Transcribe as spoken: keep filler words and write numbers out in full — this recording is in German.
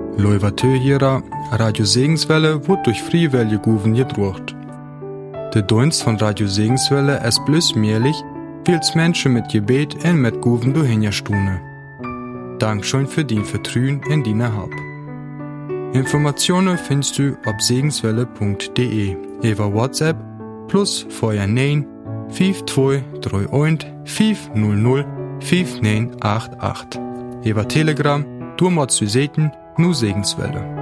Leuvatö hierer, Radio Segenswelle wird durch Freiwillige Guven gedruckt. Der Dienst von Radio Segenswelle ist bloß möglich, weil es Menschen mit Gebet und mit Guven durchhinstune. Dankeschön für dein Vertrauen in deine Hab. Informationen findest du auf segenswelle punkt de über WhatsApp plus vorher neun fünf zwei drei eins fünf null null fünf neun acht acht. Über Telegram, du machst du Seten, nur Segenswelle.